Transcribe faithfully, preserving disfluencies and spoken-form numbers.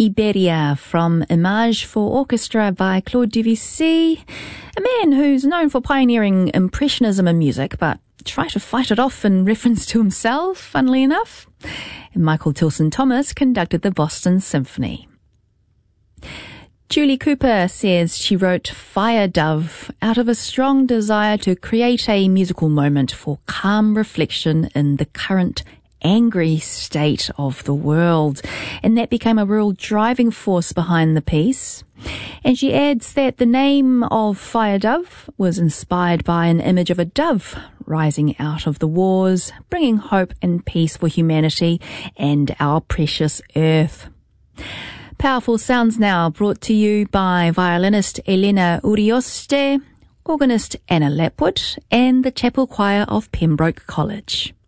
Iberia from Image for Orchestra by Claude Debussy, a man who's known for pioneering Impressionism in music, but tried to fight it off in reference to himself, funnily enough. And Michael Tilson Thomas conducted the Boston Symphony. Julie Cooper says she wrote Fire Dove out of a strong desire to create a musical moment for calm reflection in the current angry state of the world, and that became a real driving force behind the piece. And she adds that the name of Fire Dove was inspired by an image of a dove rising out of the wars, bringing hope and peace for humanity and our precious earth. Powerful Sounds now brought to you by violinist Elena Urioste, organist Anna Lapwood, and the Chapel Choir of Pembroke College.